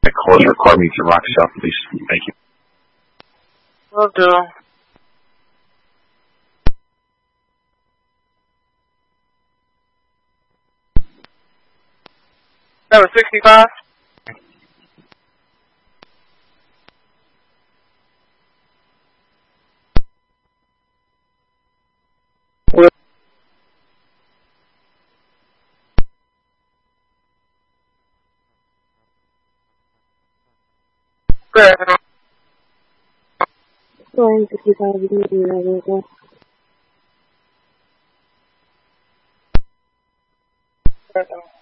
Call your record me to Rock Shop, please. Thank you. Will do. That was 65? Good. Line 65, you can do that right now. Good.